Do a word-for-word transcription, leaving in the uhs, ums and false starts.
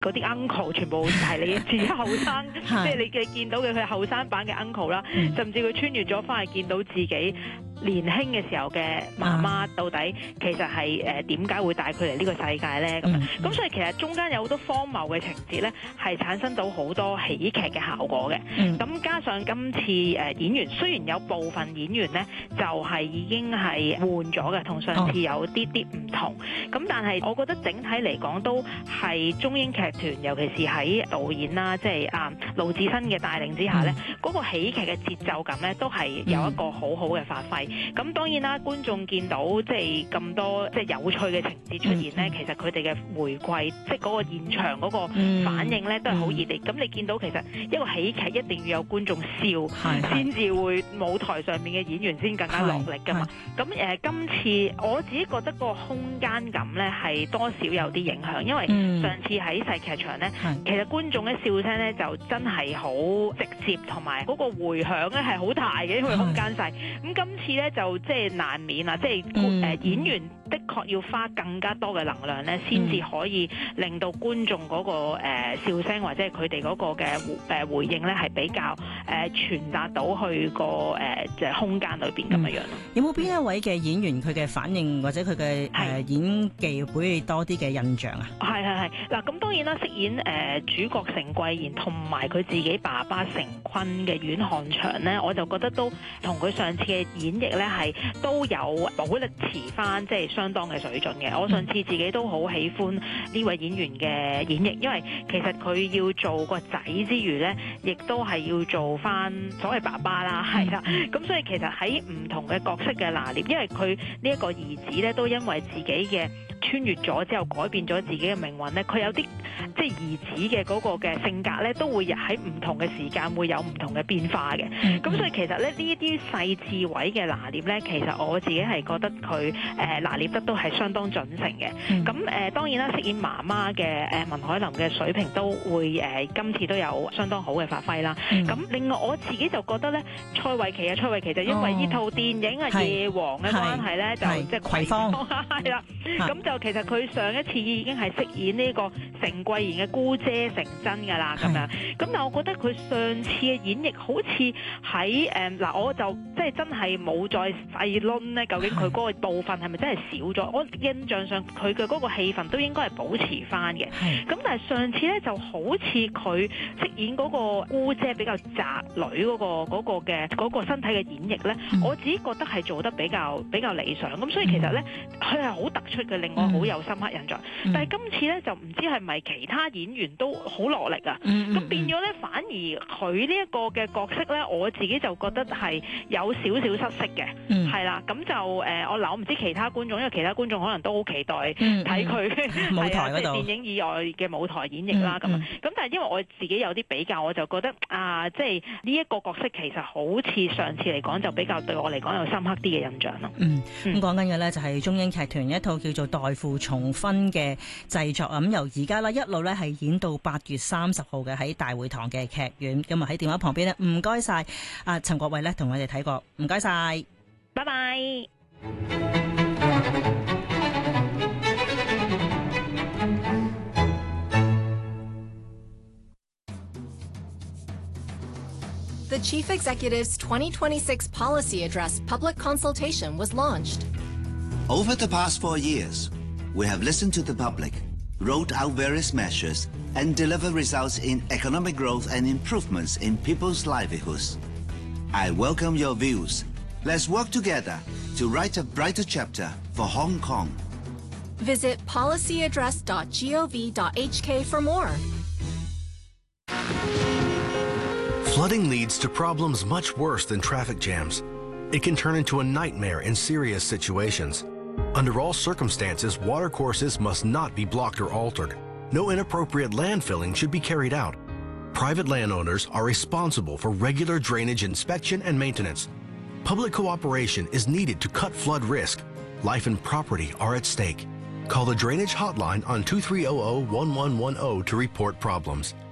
嗰啲 uncle 全部係你自己後生，即係你嘅見到嘅佢後生版嘅 uncle 啦，甚至佢穿越咗翻去見到自己年輕嘅時候嘅媽媽，到底其實係誒點解會帶佢嚟呢個世界咧？咁樣咁所以其實中間有好多荒謬嘅情節咧，係產生到好多喜劇嘅效果嘅。咁、嗯、加上今次誒演員雖然有部分演員咧就係已經係換咗嘅，同上次有啲啲唔同。咁但係我覺得整體嚟講都係中英劇團，尤其是喺導演啦，即係啊盧志新嘅帶領之下咧，嗰、嗯、個喜劇嘅節奏感咧都係有一個好好嘅發揮。咁當然啦，觀眾見到即係咁多即係有趣嘅情節出現咧、嗯，其實佢哋嘅回饋，即係嗰個現場嗰個反應咧、嗯，都係好熱烈。咁、嗯、你見到其實一個喜劇一定要有觀眾笑，先至會舞台上面嘅演員先更加落力㗎嘛。咁誒、呃，今次我自己覺得個空間感咧係多少有啲影響，因為上次喺細劇場咧，其實觀眾嘅笑聲咧就真係好直接，同埋嗰個迴響咧係好大嘅，因為空間細。咁今次咧就即係難免啊，即係誒演員的確要花更加多嘅能量咧，先至可以令到觀眾嗰個誒笑聲或者係佢哋嗰個嘅誒回應咧係比較誒傳達到去個誒即係空間裏邊咁樣樣咯。 有冇邊一位嘅演員佢嘅反應或者佢嘅誒演技俾你多啲嘅印象啊？係係係嗱，咁當然啦，飾演誒主角成貴賢同埋佢自己爸爸成坤嘅阮漢祥咧，我就覺得都同佢上次嘅演繹咧係都有保持翻即係相當嘅水準嘅。我上次自己都好喜歡呢位演員嘅演繹，因為其實佢要做個仔之餘咧，亦都係要做翻所謂爸爸啦，係啦。咁所以其實喺唔同嘅角色嘅拿捏，因為佢呢一個兒子咧都因為自己嘅穿越咗之後改變咗自己嘅命運咧，佢有啲即係兒子嘅嗰個嘅性格咧，都會喺唔同嘅時間會有唔同嘅變化嘅。咁、嗯、所以其實咧呢啲細緻位嘅拿捏咧，其實我自己係覺得佢誒、呃、拿捏得都係相當準成嘅。咁、嗯、誒、呃、當然啦，飾演媽媽嘅誒文海琳嘅水平都會誒、呃、今次都有相當好嘅發揮啦。咁、嗯、另外我自己就覺得咧，蔡慧琪啊，蔡慧琪就因為呢套電影啊、哦、夜王嘅關係咧，就即係葵芳係啦。咁就其實佢上一次已經係飾演呢個成貴賢嘅姑姐成真㗎啦，咁樣。咁但係我覺得佢上次嘅演繹好似喺誒嗱，我就即係真係冇再細論咧，究竟佢嗰個部分係咪真係少咗？我印象上佢嘅嗰個戲份都應該係保持翻嘅。咁但係上次咧就好似佢飾演嗰個姑姐比較宅女嗰、嗰個嗰、嗰個嘅嗰、嗰個身體嘅演繹咧、嗯，我自己覺得係做得比較比較理想。咁所以其實咧，佢係好突出嘅，令我好有深刻印象。嗯、但係今次咧就唔知係咪其他演員都好落力啊？咁、嗯、變咗咧，反而佢呢一個嘅角色咧，我自己就覺得係有少少失色嘅，係、嗯、啦。咁就誒、呃，我諗唔知其他觀眾，因為其他觀眾可能都好期待睇佢、嗯、舞台嗰度，即係電影以外嘅舞台演繹啦。咁、嗯、咁、嗯、但係因為我自己有啲比較，我就覺得啊，即係呢一個角色其實好似上次嚟講就比較對我嚟講有深刻啲嘅印象咯。 嗯，咁講緊嘅咧就係中英劇團一套叫做《代父重婚》嘅製作啊。咁由而家啦一路咧係演到八月三十號嘅喺大會堂嘅劇院。咁啊喺電話旁邊咧，唔該晒啊陳國慧咧同我哋睇過，唔該晒， 拜拜。 The Chief Executive's twenty twenty-six Policy Address public consultation was launched. Over the past four years, we have listened to the public, rolled out various measures, and delivered results in economic growth and improvements in people's livelihoods. I welcome your views. Let's work together to write a brighter chapter for Hong Kong. Visit policy address dot gov dot h k for more. Flooding leads to problems much worse than traffic jams. It can turn into a nightmare in serious situations. Under all circumstances, watercourses must not be blocked or altered. No inappropriate landfilling should be carried out. Private landowners are responsible for regular drainage inspection and maintenance. Public cooperation is needed to cut flood risk. Life and property are at stake. Call the Drainage Hotline on two three zero zero one one one zero to report problems.